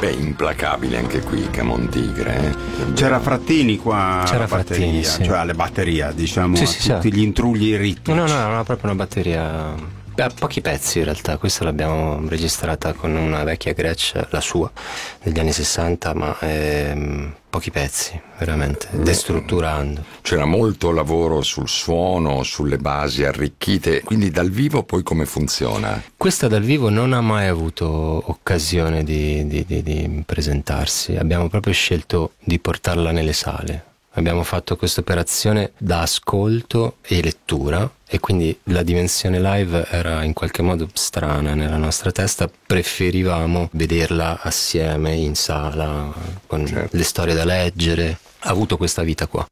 Beh, implacabile anche qui Camontigre. C'era Frattini qua. C'era alla batteria, Frattini, sì. cioè alle batteria, diciamo, Sì, tutti gli intrugli ritmici. No, proprio una batteria. Beh, pochi pezzi in realtà, questa l'abbiamo registrata con una vecchia Gretsch, la sua, degli anni 60, ma pochi pezzi, veramente, destrutturando. C'era molto lavoro sul suono, sulle basi arricchite, quindi dal vivo poi come funziona? Questa dal vivo non ha mai avuto occasione di presentarsi, abbiamo proprio scelto di portarla nelle sale. Abbiamo fatto questa operazione da ascolto e lettura e quindi la dimensione live era in qualche modo strana nella nostra testa, preferivamo vederla assieme in sala con le storie da leggere, ha avuto questa vita qua.